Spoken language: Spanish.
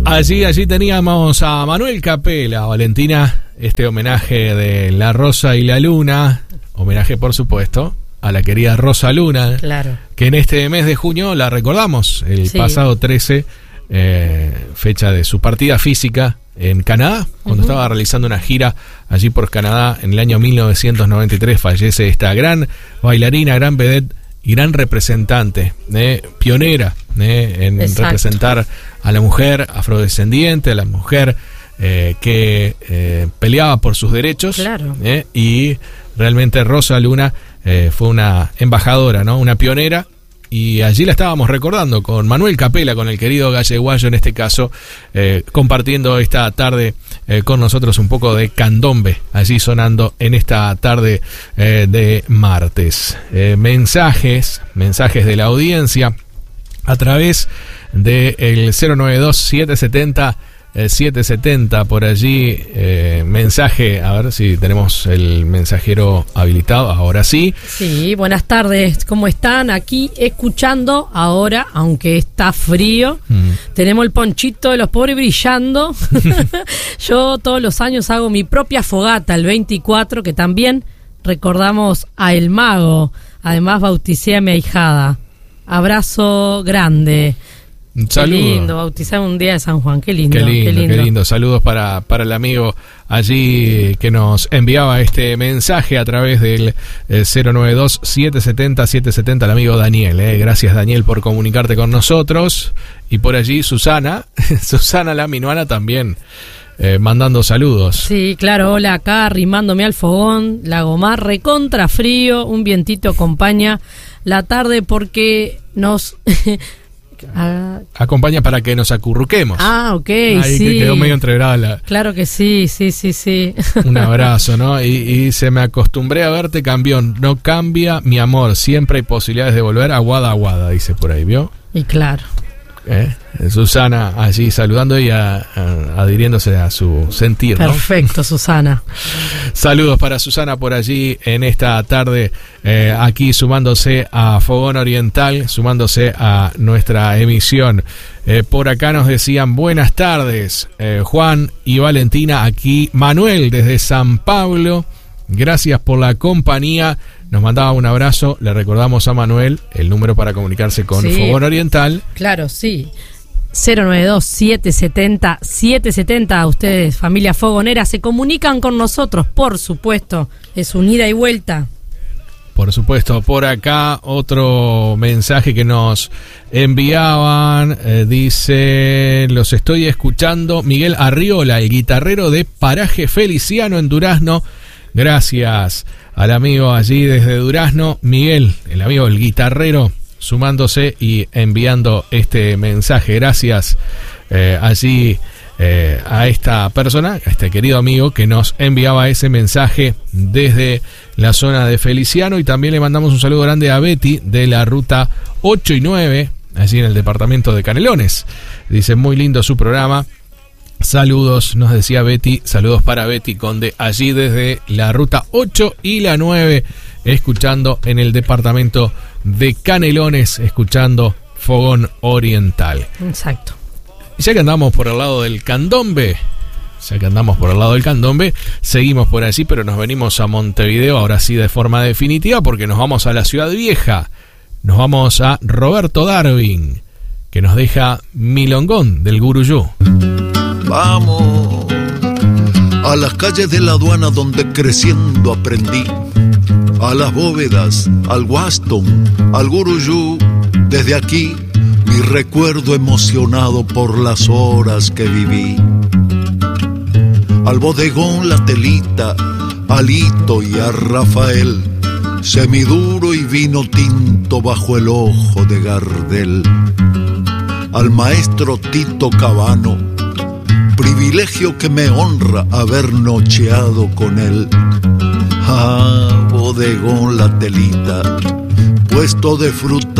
Allí teníamos a Manuel Capela, Valentina, este homenaje de La Rosa y la Luna, homenaje por supuesto a la querida Rosa Luna, claro, que en este mes de junio la recordamos, el pasado 13, fecha de su partida física en Canadá, cuando estaba realizando una gira allí por Canadá en el año 1993, fallece esta gran bailarina, gran vedette y gran representante, pionera en representar a la mujer afrodescendiente, a la mujer que peleaba por sus derechos, claro. Y realmente Rosa Luna fue una embajadora, ¿no? Una pionera. Y allí la estábamos recordando con Manuel Capela, con el querido galleguayo en este caso, compartiendo esta tarde con nosotros un poco de candombe, allí sonando en esta tarde de martes. Mensajes de la audiencia a través del 092-770 770 por allí, mensaje, a ver si tenemos el mensajero habilitado, ahora sí. Sí, buenas tardes, ¿cómo están? Aquí escuchando ahora, aunque está frío, tenemos el ponchito de los pobres brillando. Yo todos los años hago mi propia fogata, el 24, que también recordamos a El Mago, además bauticé a mi ahijada. Abrazo grande. Saludos. Qué lindo, bautizar un día de San Juan, qué lindo. Qué lindo. Saludos para el amigo allí que nos enviaba este mensaje a través del 092-770-770, el amigo Daniel. Gracias, Daniel, por comunicarte con nosotros. Y por allí Susana la minuana también, mandando saludos. Sí, claro, hola, acá arrimándome al fogón, Lagomar, recontra frío, un vientito acompaña la tarde porque nos... acompaña para que nos acurruquemos. Ok, ahí sí. Que quedó medio entreverada Claro que sí. Un abrazo, ¿no? Y se me acostumbré a verte, campeón. No cambia mi amor, siempre hay posibilidades de volver aguada, dice por ahí, ¿vio? Y claro. Susana allí saludando y adhiriéndose a su sentir, ¿no? Perfecto, Susana. Saludos para Susana por allí en esta tarde, aquí sumándose a Fogón Oriental, sumándose a nuestra emisión. Por acá nos decían buenas tardes, Juan y Valentina, aquí Manuel desde San Pablo. Gracias por la compañía. Nos mandaba un abrazo. Le recordamos a Manuel el número para comunicarse con Fogón Oriental. Claro, sí. 092-770-770. Ustedes, familia fogonera, se comunican con nosotros, por supuesto. Es un ida y vuelta. Por supuesto, por acá otro mensaje que nos enviaban, dice, los estoy escuchando, Miguel Arriola, el guitarrero de Paraje Feliciano en Durazno. Gracias al amigo allí desde Durazno, Miguel, el amigo, el guitarrero, sumándose y enviando este mensaje. Gracias allí a esta persona, a este querido amigo que nos enviaba ese mensaje desde la zona de Feliciano. Y también le mandamos un saludo grande a Betty de la ruta 8 y 9, allí en el departamento de Canelones. Dice, muy lindo su programa. Saludos, nos decía Betty, saludos para Betty Conde, allí desde la ruta 8 y la 9, escuchando en el departamento de Canelones, escuchando Fogón Oriental. Exacto. Y ya que andamos por el lado del candombe, seguimos por allí, pero nos venimos a Montevideo, ahora sí de forma definitiva, porque nos vamos a la Ciudad Vieja, nos vamos a Roberto Darwin, que nos deja Milongón del Guruyú. Vamos a las calles de la aduana donde creciendo aprendí, a las bóvedas, al Waston, al Guruyú. Desde aquí mi recuerdo emocionado por las horas que viví. Al bodegón La Telita, a Lito y a Rafael, semiduro y vino tinto bajo el ojo de Gardel. Al maestro Tito Cabano, privilegio que me honra haber nocheado con él. Bodegón La Telita, puesto de fruta